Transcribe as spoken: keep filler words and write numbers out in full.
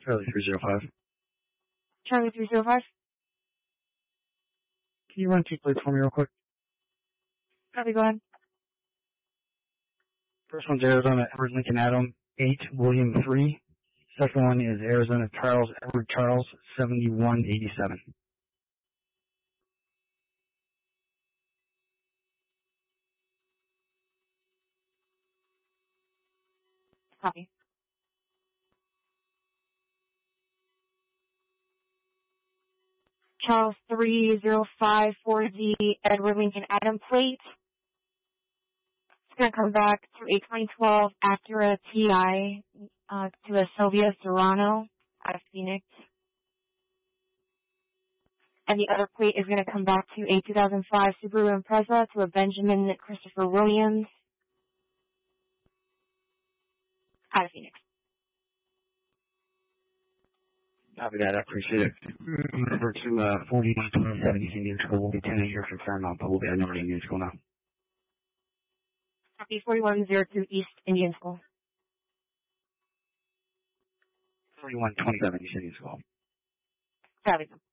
Charlie three zero five. Charlie three zero five. Can you run two plates for me real quick? Copy, go ahead. First one's Arizona Edward Lincoln Adam eight William three. Second one is Arizona Charles Edward Charles seventy-one eighty-seven. Copy. Charles three zero five for the Edward Lincoln Adam plate. It's going to come back to a twenty twelve Acura T I uh, to a Sylvia Serrano out of Phoenix. And the other plate is going to come back to a two thousand five Subaru Impreza to a Benjamin Christopher Williams out of Phoenix. Copy that, I appreciate it. Over to uh, forty-one twenty-seven East Indian School. We'll be ten years from Fairmount, but we'll be at North Indian School now. Copy, forty-one oh two East Indian School. forty-one twenty-seven East Indian School. Copy.